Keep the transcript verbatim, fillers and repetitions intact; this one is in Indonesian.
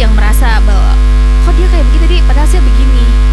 yang merasa bahwa kok dia kayak begini tadi padahal sih begini.